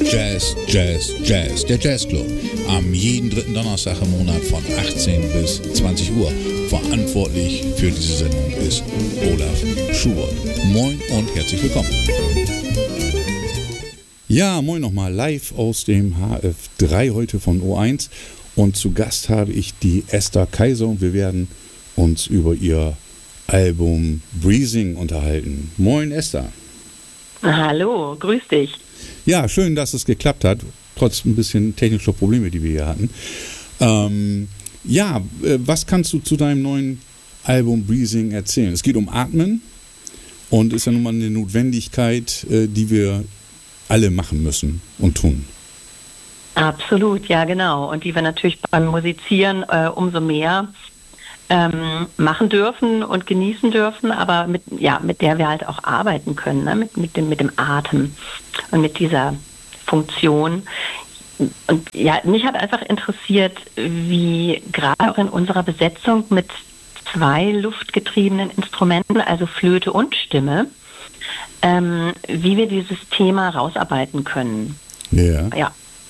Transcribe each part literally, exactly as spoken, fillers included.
Jazz, Jazz, Jazz, der Jazzclub. Am jeden dritten Donnerstag im Monat von achtzehn bis zwanzig Uhr. Verantwortlich für diese Sendung ist Olaf Schubert. Moin und herzlich willkommen. Ja, moin nochmal, live aus dem H F drei heute von O eins. Und zu Gast habe ich die Esther Kaiser und wir werden uns über ihr Album Breathing unterhalten. Moin Esther. Hallo, grüß dich. Ja, schön, dass es geklappt hat, trotz ein bisschen technischer Probleme, die wir hier hatten. Ähm, ja, äh, was kannst du zu deinem neuen Album Breathing erzählen? Es geht um Atmen und ist ja nun mal eine Notwendigkeit, äh, die wir alle machen müssen und tun. Absolut, ja genau. Und die wir natürlich beim Musizieren äh, umso mehr ähm, machen dürfen und genießen dürfen, aber mit, ja, mit der wir halt auch arbeiten können, ne? mit, mit, dem, mit dem Atem und mit dieser Funktion. Und ja, mich hat einfach interessiert, wie gerade auch in unserer Besetzung mit zwei luftgetriebenen Instrumenten, also Flöte und Stimme, ähm, wie wir dieses Thema rausarbeiten können. Ja. Ja.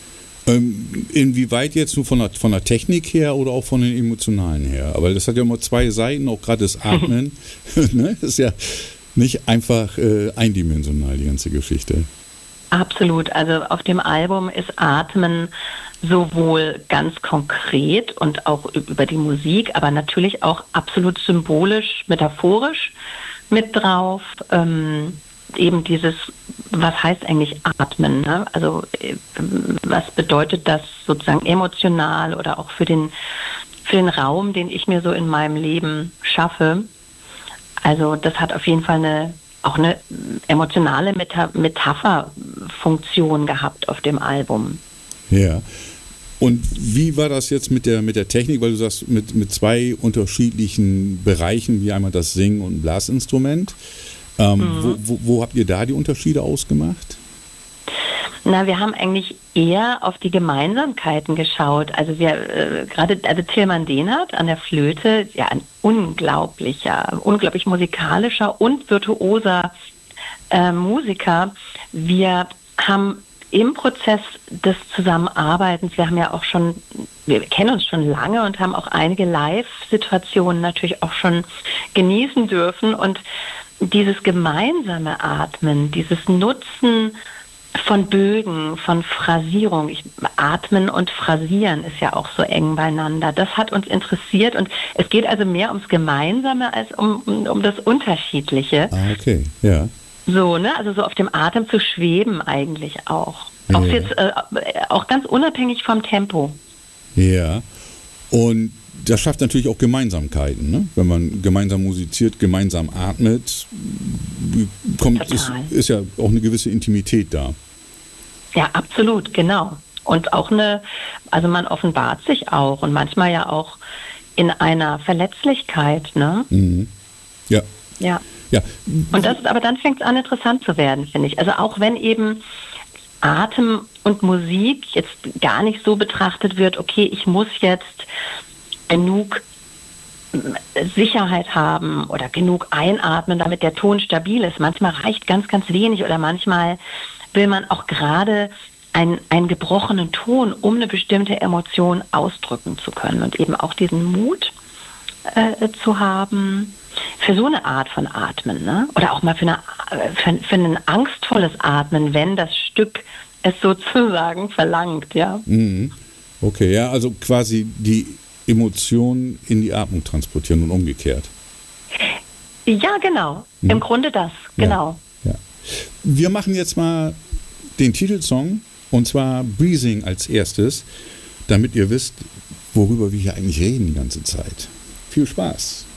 Ähm, inwieweit jetzt nur von der, von der Technik her oder auch von den Emotionalen her? Aber das hat ja immer zwei Seiten, auch gerade das Atmen. Ne? Das ist ja nicht einfach äh, eindimensional, die ganze Geschichte. Absolut. Also auf dem Album ist Atmen sowohl ganz konkret und auch über die Musik, aber natürlich auch absolut symbolisch, metaphorisch mit drauf. Ähm, eben dieses, was heißt eigentlich Atmen? Ne? Also was bedeutet das sozusagen emotional oder auch für den, für den Raum, den ich mir so in meinem Leben schaffe? Also das hat auf jeden Fall eine auch eine emotionale Meta- Metapherfunktion gehabt auf dem Album. Ja. Und wie war das jetzt mit der, mit der Technik? Weil du sagst, mit, mit zwei unterschiedlichen Bereichen, wie einmal das Sing- und Blasinstrument. Ähm, mhm. wo, wo, wo habt ihr da die Unterschiede ausgemacht? Na, wir haben eigentlich eher auf die Gemeinsamkeiten geschaut. Also wir äh, gerade, also Tilman Dehnert an der Flöte, ja ein unglaublicher, unglaublich musikalischer und virtuoser äh, Musiker. Wir haben im Prozess des Zusammenarbeitens, wir haben ja auch schon, wir kennen uns schon lange und haben auch einige Live-Situationen natürlich auch schon genießen dürfen und dieses gemeinsame Atmen, dieses Nutzen von Bögen, von Phrasierung, ich, Atmen und Phrasieren ist ja auch so eng beieinander. Das hat uns interessiert und es geht also mehr ums Gemeinsame als um, um, um das Unterschiedliche. Ah, okay, ja. So, ne, also so auf dem Atem zu schweben eigentlich auch. Auch ja. jetzt äh, auch ganz unabhängig vom Tempo. Ja, und das schafft natürlich auch Gemeinsamkeiten, ne? Wenn man gemeinsam musiziert, gemeinsam atmet, kommt, ist, ist ja auch eine gewisse Intimität da. Ja, absolut, genau. Und auch eine, also man offenbart sich auch und manchmal ja auch in einer Verletzlichkeit, ne? Mhm. Ja. Ja. Ja. Und das ist, aber dann fängt es an, interessant zu werden, finde ich. Also auch wenn eben Atem und Musik jetzt gar nicht so betrachtet wird, okay, ich muss jetzt genug Sicherheit haben oder genug einatmen, damit der Ton stabil ist. Manchmal reicht ganz, ganz wenig oder manchmal will man auch gerade einen, einen gebrochenen Ton, um eine bestimmte Emotion ausdrücken zu können und eben auch diesen Mut äh, zu haben für so eine Art von Atmen, ne? Oder auch mal für, eine, für, für ein angstvolles Atmen, wenn das Stück es sozusagen verlangt, ja. Mhm. Okay, ja, also quasi die Emotionen in die Atmung transportieren und umgekehrt. Ja, genau. Mhm. Im Grunde das, genau. Ja, ja. Wir machen jetzt mal den Titelsong und zwar Breathing als erstes, damit ihr wisst, worüber wir hier eigentlich reden die ganze Zeit. Viel Spaß!